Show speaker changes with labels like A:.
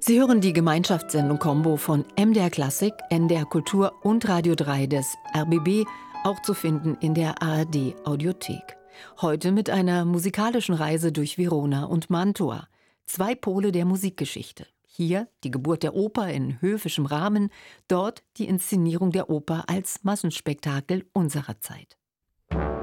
A: Sie hören die Gemeinschaftssendung Combo von MDR Klassik, NDR Kultur und Radio 3 des RBB, auch zu finden in der ARD Audiothek. Heute mit einer musikalischen Reise durch Verona und Mantua. Zwei Pole der Musikgeschichte. Hier die Geburt der Oper in höfischem Rahmen, dort die Inszenierung der Oper als Massenspektakel unserer Zeit.